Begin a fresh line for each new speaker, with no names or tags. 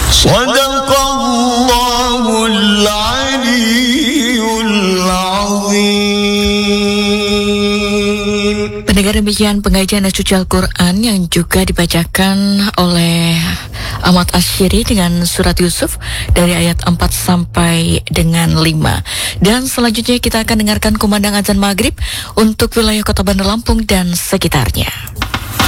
Shadaqallahul aliyyul azim.
Pendengar, demikian pengajian suci Al-Quran yang juga dibacakan oleh Ahmad Asyiri dengan surat Yusuf dari ayat 4 sampai dengan 5. Dan selanjutnya kita akan dengarkan kumandang azan maghrib untuk wilayah Kota Bandar Lampung dan sekitarnya.